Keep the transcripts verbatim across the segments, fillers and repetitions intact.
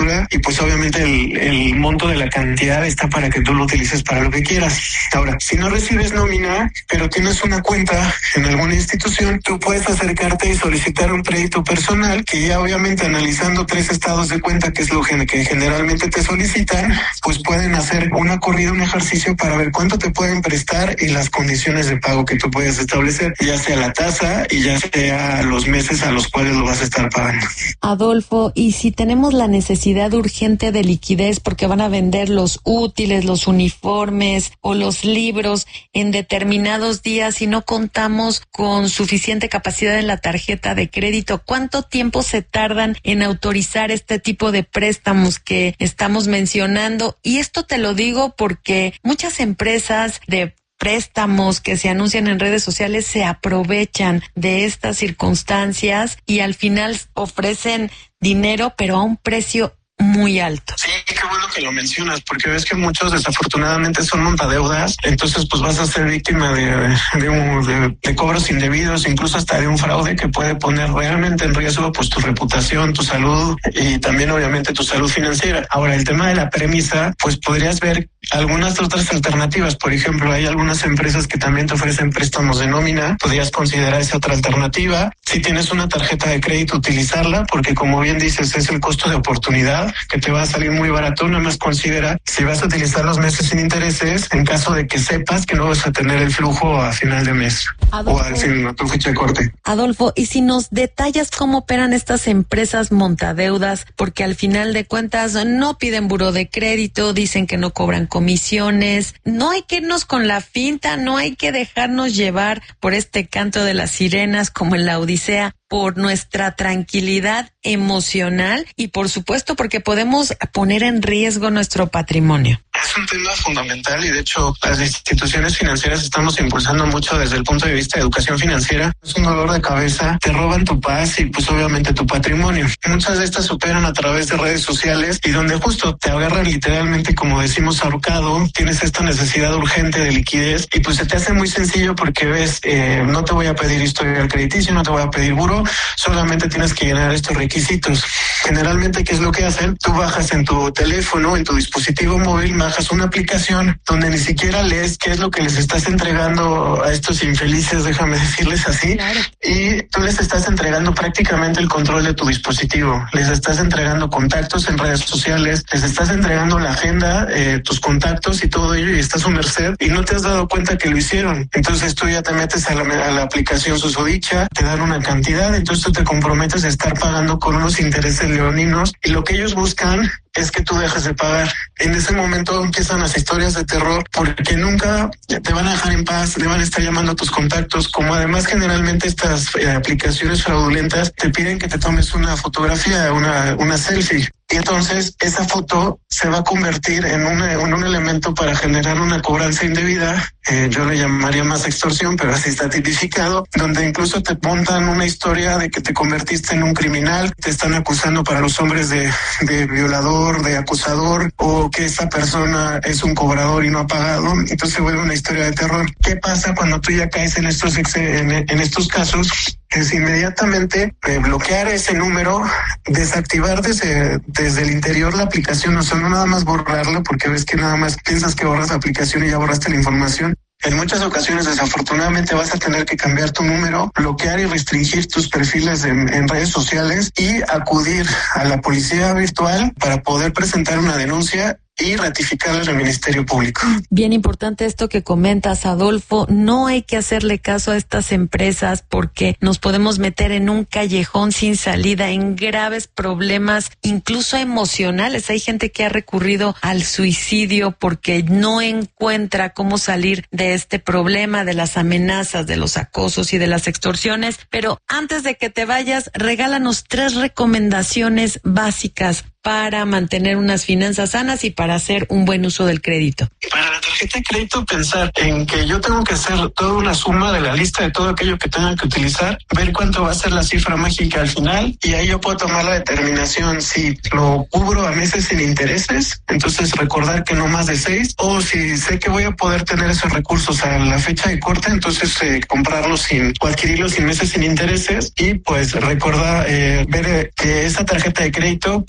factura y pues obviamente el, el monto de la cantidad está para que tú lo utilices para lo que quieras. Ahora, si no recibes nómina, pero tienes una cuenta en alguna institución, tú puedes acercarte y solicitar un crédito personal que ya obviamente analizando tres estados de cuenta, que es lo que generalmente te solicitan, pues pueden hacer una corrida, un ejercicio para ver cuánto te pueden prestar y las condiciones de pago que tú puedes establecer, ya sea la tasa y ya sea los meses a los cuales lo vas a estar pagando. Adolfo, y si tenemos la necesidad urgente de liquidez porque van a vender los útiles, los uniformes o los libros en determinados días y no contamos con suficiente capacidad en la tarjeta de crédito, ¿cuánto tiempo se tardan en autorizar este tipo de préstamos que estamos mencionando? Y esto te lo digo porque muchas empresas de préstamos que se anuncian en redes sociales se aprovechan de estas circunstancias y al final ofrecen dinero, pero a un precio muy alto. Sí, qué bueno que lo mencionas, porque ves que muchos desafortunadamente son montadeudas, entonces pues vas a ser víctima de, de, un, de, de cobros indebidos, incluso hasta de un fraude que puede poner realmente en riesgo pues tu reputación, tu salud y también obviamente tu salud financiera. Ahora, el tema de la premisa, pues podrías ver algunas otras alternativas. Por ejemplo, hay algunas empresas que también te ofrecen préstamos de nómina, podrías considerar esa otra alternativa. Si tienes una tarjeta de crédito, utilizarla, porque como bien dices, es el costo de oportunidad que te va a salir muy barato. Nada más considera si vas a utilizar los meses sin intereses en caso de que sepas que no vas a tener el flujo a final de mes. Adolfo, o al fin, a tu fecha de corte. Adolfo, y si nos detallas cómo operan estas empresas montadeudas, porque al final de cuentas no piden buró de crédito, dicen que no cobran comisiones, no hay que irnos con la finta, no hay que dejarnos llevar por este canto de las sirenas como en la Odisea, por nuestra tranquilidad emocional y por supuesto porque podemos poner en riesgo nuestro patrimonio. Es un tema fundamental y de hecho las instituciones financieras estamos impulsando mucho desde el punto de vista de educación financiera. Es un dolor de cabeza, te roban tu paz y pues obviamente tu patrimonio. Muchas de estas operan a través de redes sociales y donde justo te agarran literalmente, como decimos, ahorcado, tienes esta necesidad urgente de liquidez y pues se te hace muy sencillo porque ves, eh, no te voy a pedir historial crediticio, no te voy a pedir buró, solamente tienes que llenar estos requisitos. Generalmente, ¿qué es lo que hacen? Tú bajas en tu teléfono, en tu dispositivo móvil, bajas una aplicación donde ni siquiera lees qué es lo que les estás entregando a estos infelices, déjame decirles así, claro. Y tú les estás entregando prácticamente el control de tu dispositivo, les estás entregando contactos en redes sociales, les estás entregando la agenda, eh, tus contactos y todo ello y estás a su merced y no te has dado cuenta que lo hicieron. Entonces tú ya te metes a la, a la aplicación susodicha, te dan una cantidad, entonces tú te comprometes a estar pagando con unos intereses leoninos y lo que ellos buscan es que tú dejes de pagar. En ese momento empiezan las historias de terror porque nunca te van a dejar en paz, te van a estar llamando a tus contactos, como además generalmente estas eh, aplicaciones fraudulentas te piden que te tomes una fotografía, una, una selfie. Y entonces esa foto se va a convertir en un, en un elemento para generar una cobranza indebida, eh, yo le llamaría más extorsión, pero así está tipificado, donde incluso te montan una historia de que te convertiste en un criminal, te están acusando para los hombres de, de violador, de acusador, o que esa persona es un cobrador y no ha pagado, entonces se vuelve una historia de terror. ¿Qué pasa cuando tú ya caes en estos, en, en estos casos? Es inmediatamente eh, bloquear ese número, desactivar desde, desde el interior la aplicación, o sea, no nada más borrarla porque ves que nada más piensas que borras la aplicación y ya borraste la información. En muchas ocasiones, desafortunadamente, vas a tener que cambiar tu número, bloquear y restringir tus perfiles en, en redes sociales y acudir a la policía virtual para poder presentar una denuncia y ratificarla al Ministerio Público. Bien importante esto que comentas, Adolfo. No hay que hacerle caso a estas empresas porque nos podemos meter en un callejón sin salida, en graves problemas, incluso emocionales. Hay gente que ha recurrido al suicidio porque no encuentra cómo salir de este problema, de las amenazas, de los acosos y de las extorsiones. Pero antes de que te vayas, regálanos tres recomendaciones básicas para mantener unas finanzas sanas y para hacer un buen uso del crédito. Para la tarjeta de crédito, pensar en que yo tengo que hacer toda una suma de la lista de todo aquello que tenga que utilizar, ver cuánto va a ser la cifra mágica al final y ahí yo puedo tomar la determinación si lo cubro a meses sin intereses, entonces recordar que no más de seis, o si sé que voy a poder tener esos recursos a la fecha de corte, entonces eh, comprarlos sin, o adquirirlos sin meses sin intereses y pues recordar, eh, ver eh, que esa tarjeta de crédito pues debo de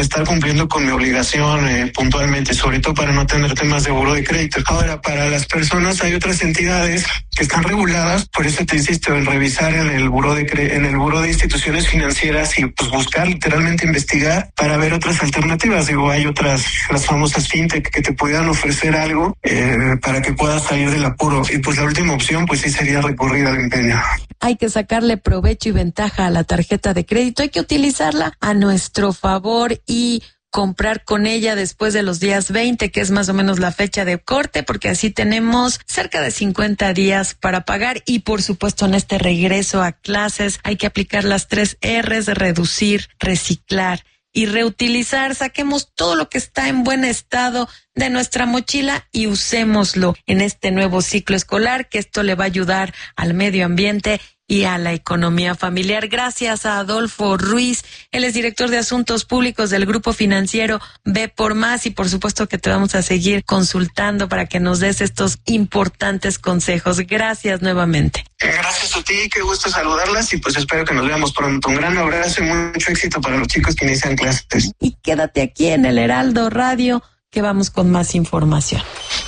estar cumpliendo con mi obligación eh, puntualmente, sobre todo para no tener temas de buro de crédito. Ahora, para las personas hay otras entidades que están reguladas, por eso te insisto en revisar en el buro de cre- en el buro de instituciones financieras y pues buscar, literalmente investigar para ver otras alternativas. Digo, hay otras, las famosas fintech que te puedan ofrecer algo eh, para que puedas salir del apuro. Y pues la última opción pues sí sería recurrir al empeño. Hay que sacarle provecho y ventaja a la tarjeta de crédito, hay que utilizarla a nuestro favor y comprar con ella después de los días veinte, que es más o menos la fecha de corte, porque así tenemos cerca de cincuenta días para pagar. Y por supuesto, en este regreso a clases hay que aplicar las tres R's de reducir, reciclar y reutilizar. Saquemos todo lo que está en buen estado de nuestra mochila y usémoslo en este nuevo ciclo escolar, que esto le va a ayudar al medio ambiente y a la economía familiar. Gracias a Adolfo Ruiz, él es director de Asuntos Públicos del Grupo Financiero B por Más, y por supuesto que te vamos a seguir consultando para que nos des estos importantes consejos. Gracias nuevamente. Gracias a ti, qué gusto saludarlas y pues espero que nos veamos pronto. Un gran abrazo y mucho éxito para los chicos que inician clases. Y quédate aquí en el Heraldo Radio, que vamos con más información.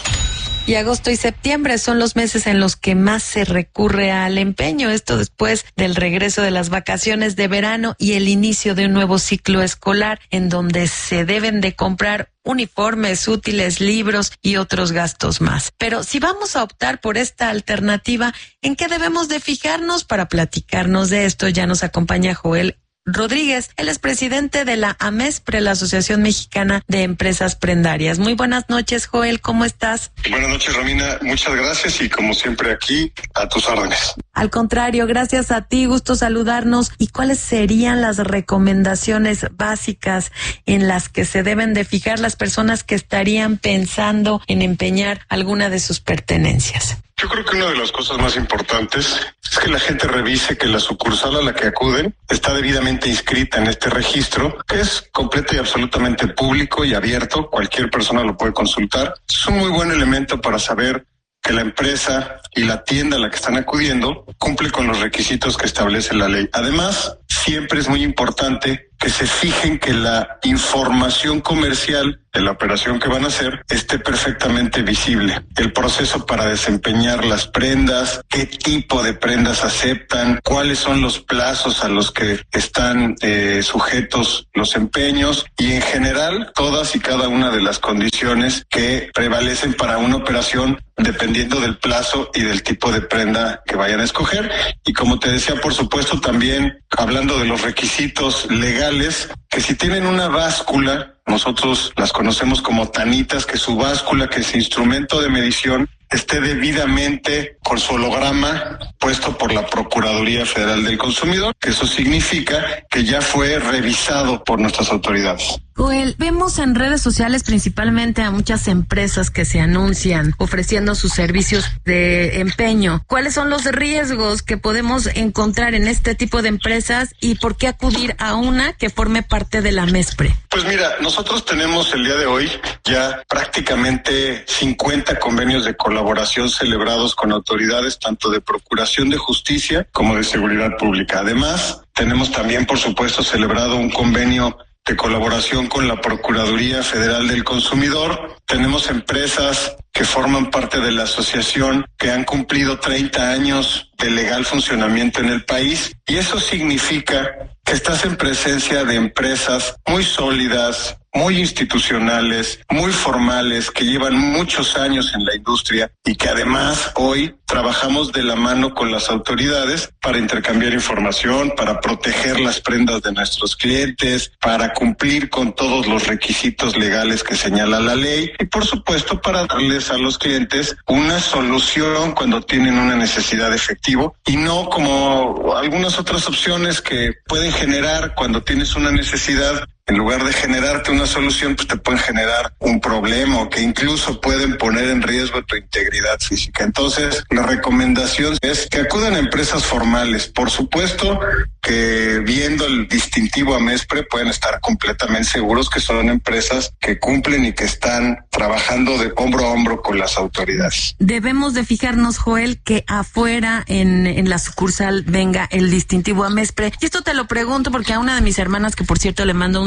Y agosto y septiembre son los meses en los que más se recurre al empeño, esto después del regreso de las vacaciones de verano y el inicio de un nuevo ciclo escolar en donde se deben de comprar uniformes, útiles, libros y otros gastos más. Pero si vamos a optar por esta alternativa, ¿en qué debemos de fijarnos? Para platicarnos de esto ya nos acompaña Joel Rodríguez. Él es presidente de la AMESPRE, la Asociación Mexicana de Empresas Prendarias. Muy buenas noches, Joel, ¿cómo estás? Buenas noches, Romina, muchas gracias y como siempre aquí a tus órdenes. Al contrario, gracias a ti, gusto saludarnos. ¿Y cuáles serían las recomendaciones básicas en las que se deben de fijar las personas que estarían pensando en empeñar alguna de sus pertenencias? Yo creo que una de las cosas más importantes es que la gente revise que la sucursal a la que acuden está debidamente inscrita en este registro, que es completo y absolutamente público y abierto. Cualquier persona lo puede consultar. Es un muy buen elemento para saber que la empresa y la tienda a la que están acudiendo cumple con los requisitos que establece la ley. Además, siempre es muy importante que se fijen que la información comercial de la operación que van a hacer esté perfectamente visible. El proceso para desempeñar las prendas, qué tipo de prendas aceptan, cuáles son los plazos a los que están eh, sujetos los empeños y en general todas y cada una de las condiciones que prevalecen para una operación dependiendo del plazo y del tipo de prenda que vayan a escoger. Y como te decía, por supuesto, también hablando de los requisitos legales, que si tienen una báscula, nosotros las conocemos como tanitas, que su báscula, que es instrumento de medición, esté debidamente con su holograma puesto por la Procuraduría Federal del Consumidor, que eso significa que ya fue revisado por nuestras autoridades. Joel, vemos en redes sociales principalmente a muchas empresas que se anuncian ofreciendo sus servicios de empeño. ¿Cuáles son los riesgos que podemos encontrar en este tipo de empresas y por qué acudir a una que forme parte de la AMESPRE? Pues mira, nosotros tenemos el día de hoy ya prácticamente cincuenta convenios de colaboración celebrados con autoridades tanto de Procuración de Justicia como de Seguridad Pública. Además, tenemos también, por supuesto, celebrado un convenio de colaboración con la Procuraduría Federal del Consumidor. Tenemos empresas que forman parte de la asociación que han cumplido treinta años de legal funcionamiento en el país y eso significa que estás en presencia de empresas muy sólidas, muy institucionales, muy formales, que llevan muchos años en la industria y que además hoy trabajamos de la mano con las autoridades para intercambiar información, para proteger las prendas de nuestros clientes, para cumplir con todos los requisitos legales que señala la ley y por supuesto para darles a los clientes una solución cuando tienen una necesidad efectiva y no como algunas otras opciones que pueden generar cuando tienes una necesidad. En lugar de generarte una solución, pues te pueden generar un problema o que incluso pueden poner en riesgo tu integridad física. Entonces, la recomendación es que acudan a empresas formales. Por supuesto que viendo el distintivo AMESPRE pueden estar completamente seguros que son empresas que cumplen y que están trabajando de hombro a hombro con las autoridades. Debemos de fijarnos, Joel, que afuera en, en la sucursal venga el distintivo AMESPRE. Y esto te lo pregunto porque a una de mis hermanas, que por cierto le mando un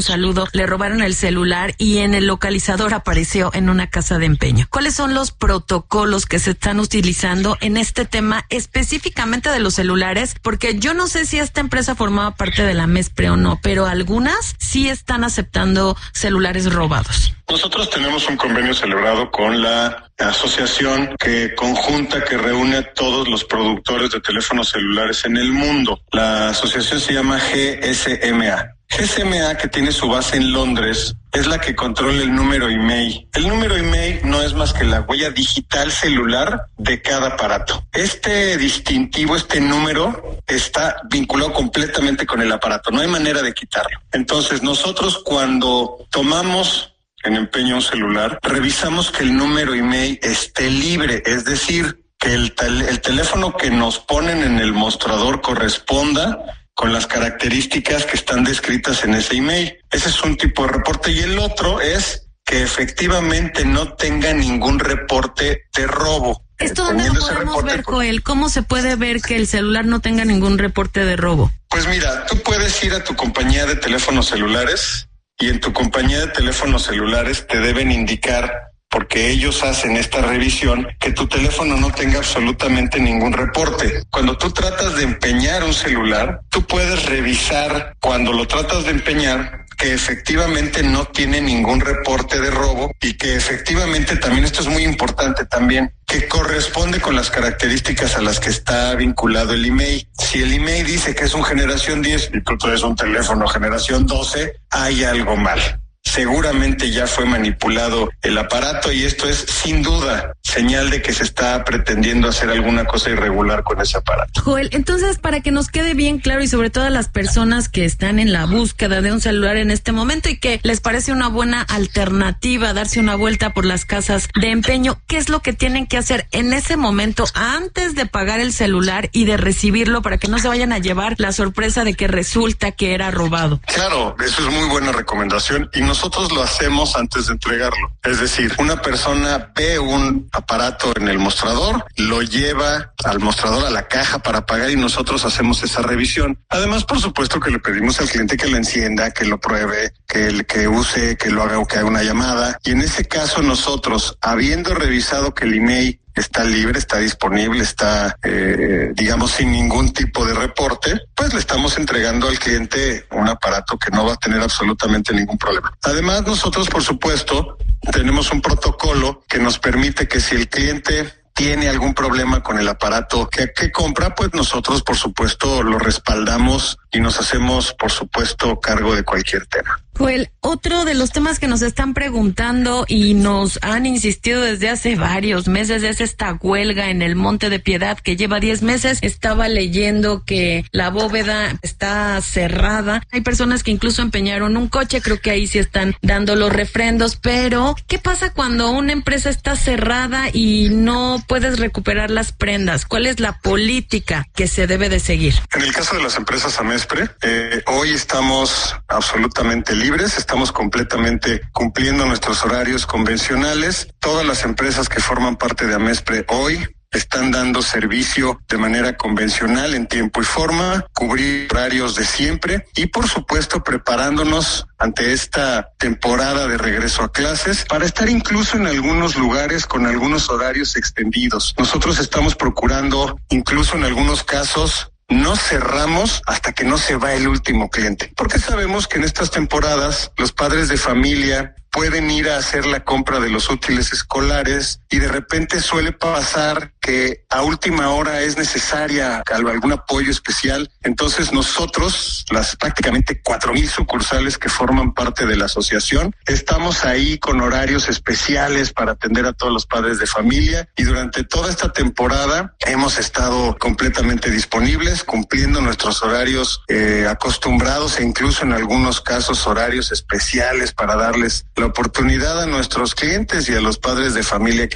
saludo, le robaron el celular y en el localizador apareció en una casa de empeño. ¿Cuáles son los protocolos que se están utilizando en este tema específicamente de los celulares? Porque yo no sé si esta empresa formaba parte de la MESPRE o no, pero algunas sí están aceptando celulares robados. Nosotros tenemos un convenio celebrado con la asociación que conjunta que reúne a todos los productores de teléfonos celulares en el mundo. La asociación se llama G S M A. G S M A, que tiene su base en Londres, es la que controla el número I M E I. El número I M E I no es más que la huella digital celular de cada aparato. Este distintivo, este número, está vinculado completamente con el aparato. No hay manera de quitarlo. Entonces, nosotros cuando tomamos en empeño un celular, revisamos que el número I M E I esté libre, es decir, que el, tel- el teléfono que nos ponen en el mostrador corresponda con las características que están descritas en ese I M E I. Ese es un tipo de reporte. Y el otro es que efectivamente no tenga ningún reporte de robo. ¿Esto dónde lo podemos ver, Joel? ¿Cómo se puede ver que el celular no tenga ningún reporte de robo? Pues mira, tú puedes ir a tu compañía de teléfonos celulares y en tu compañía de teléfonos celulares te deben indicar, porque ellos hacen esta revisión, que tu teléfono no tenga absolutamente ningún reporte. Cuando tú tratas de empeñar un celular, tú puedes revisar cuando lo tratas de empeñar que efectivamente no tiene ningún reporte de robo y que efectivamente también, esto es muy importante también, que corresponde con las características a las que está vinculado el I M E I. Si el I M E I dice que es un generación diez y tú traes un teléfono generación doce, hay algo mal. Seguramente ya fue manipulado el aparato y esto es sin duda señal de que se está pretendiendo hacer alguna cosa irregular con ese aparato. Joel, entonces, para que nos quede bien claro y sobre todo a las personas que están en la búsqueda de un celular en este momento y que les parece una buena alternativa darse una vuelta por las casas de empeño, ¿qué es lo que tienen que hacer en ese momento antes de pagar el celular y de recibirlo para que no se vayan a llevar la sorpresa de que resulta que era robado? Claro, eso es muy buena recomendación y nosotros lo hacemos antes de entregarlo. Es decir, una persona ve un aparato en el mostrador, lo lleva al mostrador, a la caja para pagar y nosotros hacemos esa revisión. Además, por supuesto que le pedimos al cliente que lo encienda, que lo pruebe, que, que use, que lo haga o que haga una llamada. Y en ese caso nosotros, habiendo revisado que el I M E I está libre, está disponible, está, eh, digamos, sin ningún tipo de reporte, pues le estamos entregando al cliente un aparato que no va a tener absolutamente ningún problema. Además, nosotros, por supuesto, tenemos un protocolo que nos permite que si el cliente tiene algún problema con el aparato que, que compra, pues nosotros, por supuesto, lo respaldamos y nos hacemos, por supuesto, cargo de cualquier tema. Joel, otro de los temas que nos están preguntando y nos han insistido desde hace varios meses es esta huelga en el Monte de Piedad que lleva diez meses. Estaba leyendo que la bóveda está cerrada. Hay personas que incluso empeñaron un coche, creo que ahí sí están dando los refrendos, pero ¿qué pasa cuando una empresa está cerrada y no puedes recuperar las prendas? ¿Cuál es la política que se debe de seguir? En el caso de las empresas AMESPRE, eh, hoy estamos absolutamente libres. Estamos completamente cumpliendo nuestros horarios convencionales. Todas las empresas que forman parte de AMESPRE hoy están dando servicio de manera convencional en tiempo y forma, cubrir horarios de siempre y por supuesto preparándonos ante esta temporada de regreso a clases para estar incluso en algunos lugares con algunos horarios extendidos. Nosotros estamos procurando incluso en algunos casos no cerramos hasta que no se va el último cliente, porque sabemos que en estas temporadas los padres de familia pueden ir a hacer la compra de los útiles escolares y de repente suele pasar que a última hora es necesaria algún apoyo especial. Entonces nosotros, las prácticamente cuatro mil sucursales que forman parte de la asociación, estamos ahí con horarios especiales para atender a todos los padres de familia y durante toda esta temporada hemos estado completamente disponibles, cumpliendo nuestros horarios eh, acostumbrados e incluso en algunos casos horarios especiales para darles la oportunidad a nuestros clientes y a los padres de familia que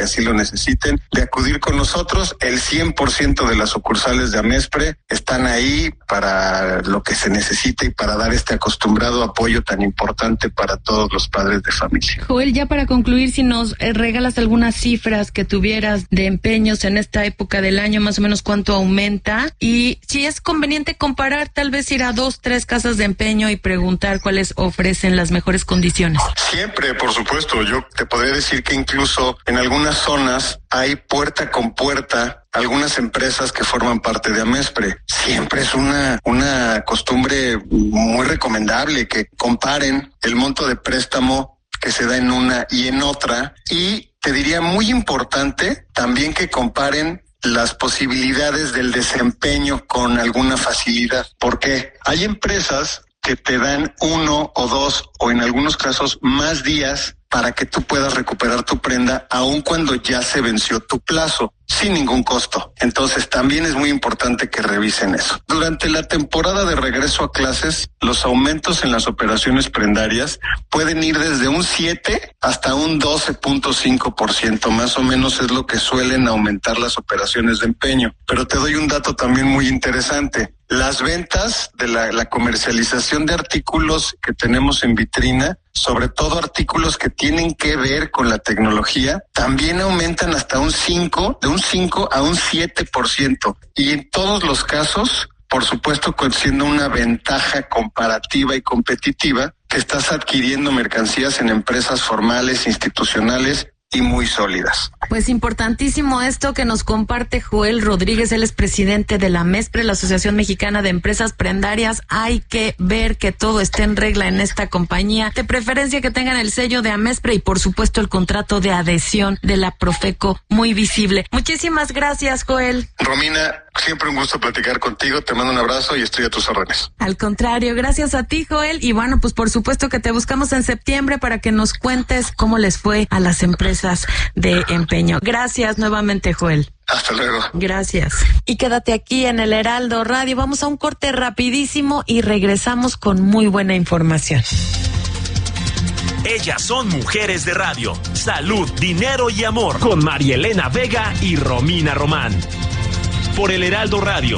que así lo necesiten, de acudir con nosotros. El cien por ciento de las sucursales de Amespre están ahí para lo que se necesite y para dar este acostumbrado apoyo tan importante para todos los padres de familia. Joel, ya para concluir, si nos eh, regalas algunas cifras que tuvieras de empeños en esta época del año, más o menos cuánto aumenta, y si es conveniente comparar, tal vez ir a dos, tres casas de empeño y preguntar cuáles ofrecen las mejores condiciones. Siempre, por supuesto. Yo te podría decir que incluso en algunas zonas hay puerta con puerta algunas empresas que forman parte de Amespre. Siempre es una, una costumbre muy recomendable que comparen el monto de préstamo que se da en una y en otra. Y te diría muy importante también que comparen las posibilidades del desempeño con alguna facilidad. ¿Por qué? Hay empresas que te dan uno o dos o en algunos casos más días para que tú puedas recuperar tu prenda aun cuando ya se venció tu plazo, sin ningún costo. Entonces también es muy importante que revisen eso. Durante la temporada de regreso a clases, los aumentos en las operaciones prendarias pueden ir desde un siete hasta un doce punto cinco por ciento, más o menos es lo que suelen aumentar las operaciones de empeño. Pero te doy un dato también muy interesante. Las ventas de la, la comercialización de artículos que tenemos en vitrina, sobre todo artículos que tienen que ver con la tecnología, también aumentan hasta un cinco, de un cinco a un siete por ciento. Y en todos los casos, por supuesto, siendo una ventaja comparativa y competitiva, que estás adquiriendo mercancías en empresas formales, institucionales y muy sólidas. Pues importantísimo esto que nos comparte Joel Rodríguez, él es presidente de la Amespre, la Asociación Mexicana de Empresas Prendarias. Hay que ver que todo esté en regla en esta compañía, de preferencia que tengan el sello de Amespre y por supuesto el contrato de adhesión de la Profeco muy visible. Muchísimas gracias, Joel. Romina, siempre un gusto platicar contigo, te mando un abrazo y estoy a tus órdenes. Al contrario, gracias a ti, Joel, y bueno, pues por supuesto que te buscamos en septiembre para que nos cuentes cómo les fue a las empresas de empeño. Gracias nuevamente, Joel. Hasta luego. Gracias. Y quédate aquí en el Heraldo Radio. Vamos a un corte rapidísimo y regresamos con muy buena información. Ellas son mujeres de radio. Salud, dinero y amor. Con María Elena Vega y Romina Román. Por el Heraldo Radio.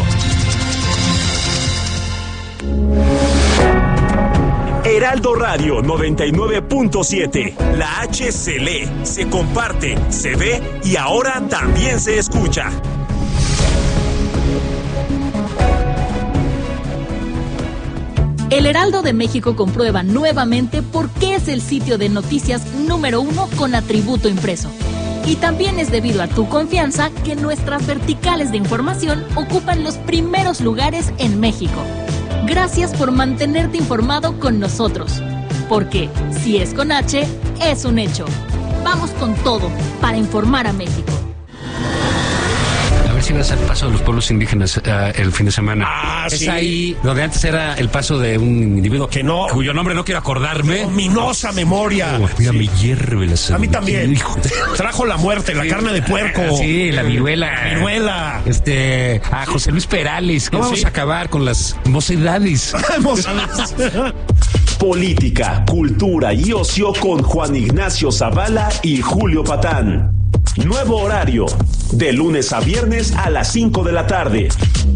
Heraldo Radio noventa y nueve punto siete. La H se lee, se comparte, se ve y ahora también se escucha. El Heraldo de México comprueba nuevamente por qué es el sitio de noticias número uno con atributo impreso. Y también es debido a tu confianza que nuestras verticales de información ocupan los primeros lugares en México. Gracias por mantenerte informado con nosotros. Porque si es con H, es un hecho. Vamos con todo para informar a México. A ver si vas al paso de los pueblos indígenas uh, el fin de semana. Ah, es sí. ahí donde antes era el paso de un individuo que no, cuyo nombre no quiero acordarme. Ominosa memoria. Oh, mira, sí. Me hierve la A mí también. Hijo. Trajo la muerte, la sí. carne de puerco. Sí, la viruela. La viruela. Este, a José Luis Perales. No sí. Vamos a acabar con las mocedades. Política, cultura y ocio con Juan Ignacio Zavala y Julio Patán. Nuevo horario, de lunes a viernes a las cinco de la tarde.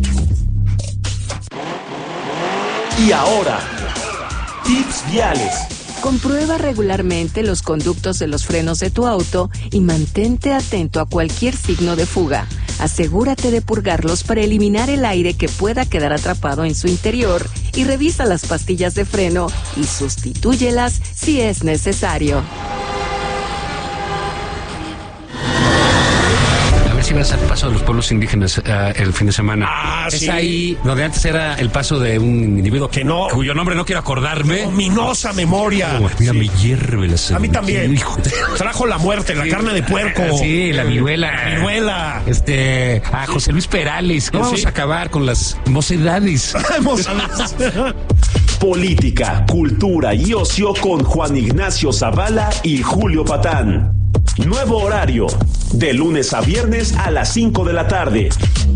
Y ahora, tips viales. Comprueba regularmente los conductos de los frenos de tu auto y mantente atento a cualquier signo de fuga. Asegúrate de purgarlos para eliminar el aire que pueda quedar atrapado en su interior y revisa las pastillas de freno y sustitúyelas si es necesario. Si vas al paso de los pueblos indígenas uh, el fin de semana. Ah, es sí. ahí donde antes era el paso de un individuo que no, cuyo nombre no quiero acordarme. Ominosa memoria. Oh, mira, sí. Me hierve la A mí también. Hijo. Trajo la muerte, la sí. carne de puerco. Sí, la viruela. La viruela. Este, a José Luis Perales. No sí. Vamos a acabar con las mocedades. Política, cultura y ocio con Juan Ignacio Zavala y Julio Patán. Nuevo horario, de lunes a viernes a las cinco de la tarde.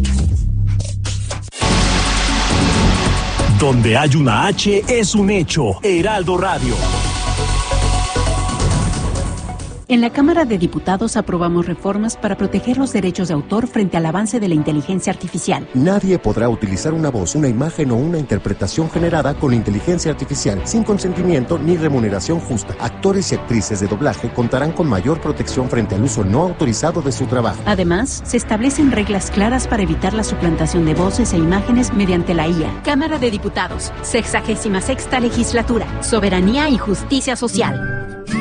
Donde hay una H es un hecho. Heraldo Radio. En la Cámara de Diputados aprobamos reformas para proteger los derechos de autor frente al avance de la inteligencia artificial. Nadie podrá utilizar una voz, una imagen o una interpretación generada con inteligencia artificial sin consentimiento ni remuneración justa. Actores y actrices de doblaje contarán con mayor protección frente al uso no autorizado de su trabajo. Además, se establecen reglas claras para evitar la suplantación de voces e imágenes mediante la I A. Cámara de Diputados, sexagésima sexta legislatura, soberanía y justicia social.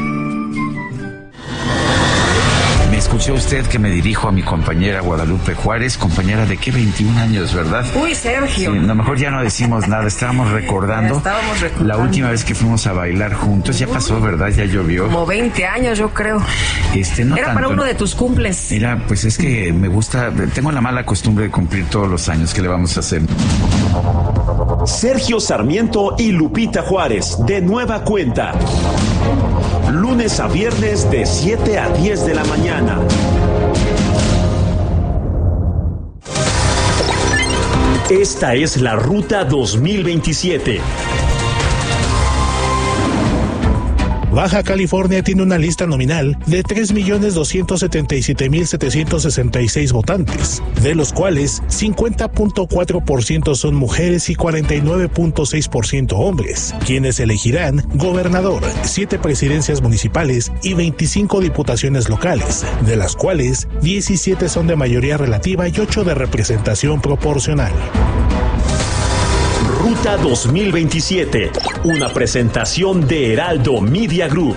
Me escuchó usted que me dirijo a mi compañera Guadalupe Juárez, compañera de qué veintiún años, ¿verdad? Uy, Sergio. Sí, a lo mejor ya no decimos nada, estábamos recordando, estábamos recordando la última vez que fuimos a bailar juntos. Ya pasó, ¿verdad? Ya llovió. Como veinte años, yo creo. Este, no Era tanto, para uno de tus cumples. Mira, pues es que me gusta, tengo la mala costumbre de cumplir todos los años. ¿Qué le vamos a hacer? Sergio Sarmiento y Lupita Juárez, de nueva cuenta. Lunes a viernes de siete a diez de la mañana. Esta es la Ruta dos mil veintisiete. Baja California tiene una lista nominal de tres millones doscientos setenta y siete mil setecientos sesenta y seis votantes, de los cuales cincuenta punto cuatro por ciento son mujeres y cuarenta y nueve punto seis por ciento hombres, quienes elegirán gobernador, siete presidencias municipales y veinticinco diputaciones locales, de las cuales diecisiete son de mayoría relativa y ocho de representación proporcional. Ruta dos mil veintisiete, una presentación de Heraldo Media Group.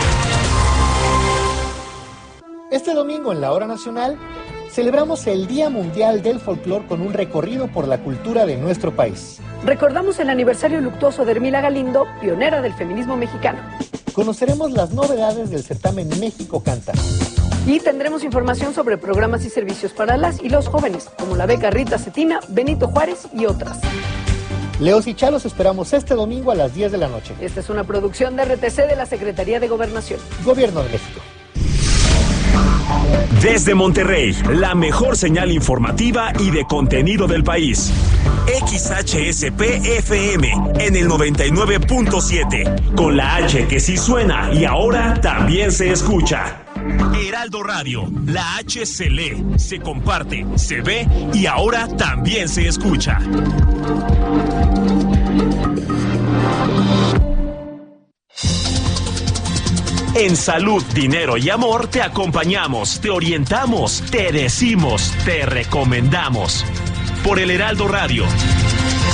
Este domingo en la Hora Nacional celebramos el Día Mundial del Folclor con un recorrido por la cultura de nuestro país. Recordamos el aniversario luctuoso de Hermila Galindo, pionera del feminismo mexicano. Conoceremos las novedades del certamen México Canta. Y tendremos información sobre programas y servicios para las y los jóvenes, como la beca Rita Cetina, Benito Juárez y otras. Leos y Chalos esperamos este domingo a las diez de la noche. Esta es una producción de R T C de la Secretaría de Gobernación. Gobierno de México. Desde Monterrey, la mejor señal informativa y de contenido del país. X H S P F M en el noventa y nueve punto siete. Con la H que sí suena y ahora también se escucha. Heraldo Radio, la H se lee, se comparte, se ve y ahora también se escucha. En salud, dinero y amor te acompañamos, te orientamos, te decimos, te recomendamos. Por el Heraldo Radio.